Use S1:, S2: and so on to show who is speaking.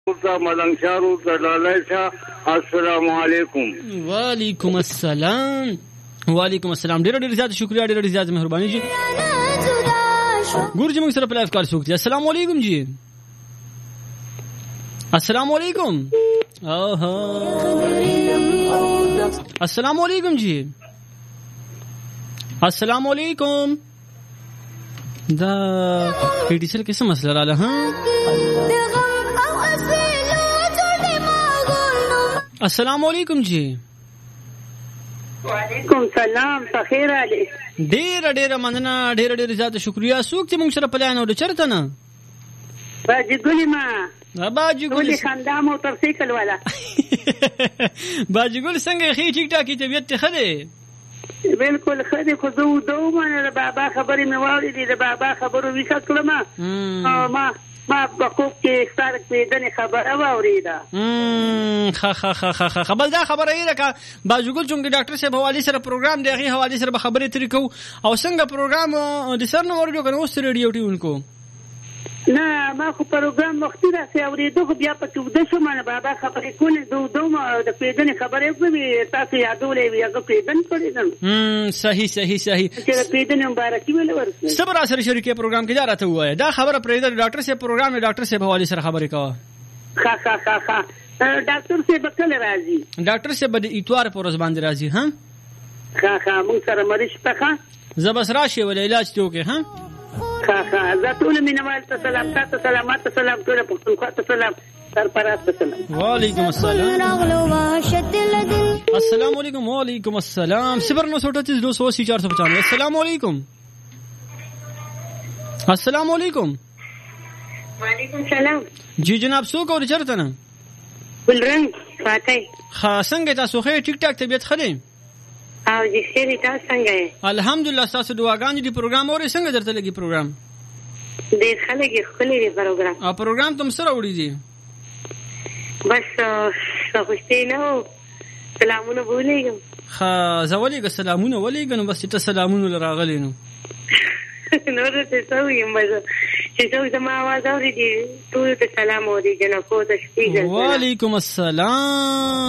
S1: ملنګ شارو دلالایشا السلام علیکم.
S2: وعلیکم السلام. وعلیکم السلام. ډېر ډېر زیات شکریہ, ډېر ډېر زیات مهرباني جی. ګور جی موږ سره په لایف کال شو. السلام علیکم جی. السلام علیکم. السلام علیکم جی. السلام علیکم. دا ایډیشن کې څه مسله رااله ها؟ السلام علیکم جی.
S3: وعلیکم سلام. بخیر علي.
S2: ډېر ډېر مننه, ډېر ډېر زیات شکریہ. څوک چې موږ سره په لاین او چرته نه
S3: باجی ګلی ما
S2: باجی ګل
S3: خندا موټر سایکل والا.
S2: باجی ګل څنګه خې ټیک ټاک طبیعت ته خده؟
S3: بالکل خدای خو زه ودو مانه د بابا خبرې مې واورېدې, د بابا خبرو ویښه کړم او ما په خوب کې ستاره پیدنې خبره واورېده.
S2: خبر دا خبره یې لکه باجوګل چونګې ډاکټر صاحب حوالې سره پروګرام دی, هغې حوالې سره به خبرې ترې کوو. او څنګه پروګرام د سر نه ورجو که نه اوس ریډیو ټیونکو؟
S3: نه ما خو پروګرام وختي راسې اورېدو, خو بیا پکې اوده شوم. نه بابا خبرې کولې, د ودوم د پیدنې خبرې وکړې, تاسو یادولی وي هغه پیدن کړې ده.
S2: صحیح صحیح صحیح.
S3: چې د پیدنې مبارکي ولې ورکړې.
S2: څه به راسره شریکې پروګرام کې دا راته ووایه, دا خبره پرېږده, ډاکټر صاحب پروګرام دی, ډاکټر صاحب حوالې سره خبرې کوه.
S3: ښه ډاکټر صاحب به کله راځي؟
S2: ډاکټر صاحب به د اتوار په ورځ باندې راځي. ها
S3: ښه موږ سره مریض شته. ښه
S2: زه بس راشې ولی علاج دې وکړې. ها
S3: زه ټول مینوال ته سلام, تاسو سلامات ته سلام, ټول پښتونخوا ته سلام, سرپرست ته سلام.
S2: وعلیکم السلام. السلام علیکم. وعلیکم السلام. 0938 السلام علیکم. السلام علیکم.
S3: وعلیکم السلام.
S2: جی جناب څوک او چرته نه؟
S3: ګلرنګ فاتح.
S2: څنګه تاسو خې ټیک ټاک طبیعت ښه دی؟
S3: او جی خیر, تاسو څنګه یې؟
S2: الحمدلله. تاسو دعاګانې دی پروګرام اورئ, څنګه درته لګي پروګرام؟
S3: ډېر ښه لګي, ښکلی دی پروګرام.
S2: او پروګرام تم سره وړي دي
S3: بس خوشتې نه و, سلامونه به ولیږم.
S2: زه ولیږه سلامونه ولیږه, نو بس چې ته سلامونه له راغلی نو
S3: نور ته څه ویم, چې څوک زما اواز اورېدي ټولو ته سلام اورېږي. نه پوه ته شپېږه.
S2: وعلیکم السلام.